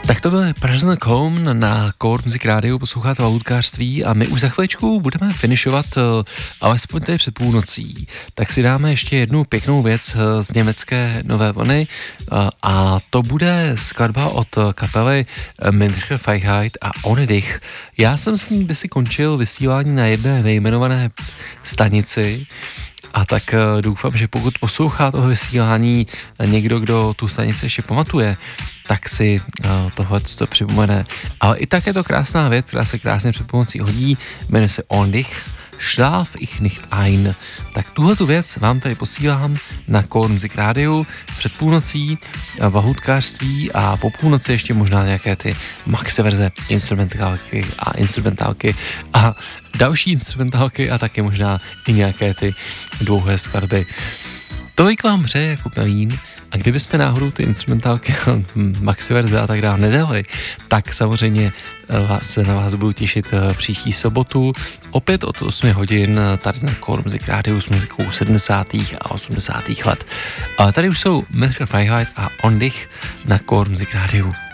Tak to byl Personal Home na Core Music Radio, posloucháte Loudkářství a my už za chviličku budeme finišovat alespoň tady před půlnocí. Tak si dáme ještě jednu pěknou věc z německé Nové vlny a to bude skladba od kapely Menschliche Freiheit a Ohne dich. Já jsem s ní kdysi končil vysílání na jedné nejmenované stanici. A tak doufám, že pokud poslouchá toho vysílání někdo, kdo tu stanici ještě pamatuje, tak si tohle to připomene. Ale i tak je to krásná věc, která se krásně před pomocí hodí, jmenuje se On dich, Schlaf ich nicht ein. Tak tuhletu věc vám tady posílám na Core Music Radio před půlnocí v lahůdkářství a po půlnoci ještě možná nějaké ty maxi verze instrumentálky a další instrumentálky a taky možná i nějaké ty dlouhé skladby. Tolik vám přeje jako Melín. A kdybychom náhodou ty instrumentálky, maxi verze a tak dále nedali, tak samozřejmě se na vás budu těšit příští sobotu, opět od 8 hodin tady na Core Music Radio s muzikou 70. a 80. let. A tady už jsou Menschliche Freiheit a On dich na Core Music Radio.